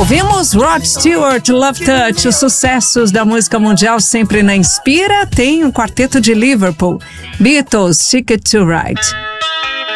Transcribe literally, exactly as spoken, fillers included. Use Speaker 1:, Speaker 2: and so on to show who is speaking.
Speaker 1: Ouvimos Rod Stewart, Love Touch, os sucessos da música mundial sempre na Inspira. Tem o quarteto de Liverpool, Beatles, Ticket to Ride.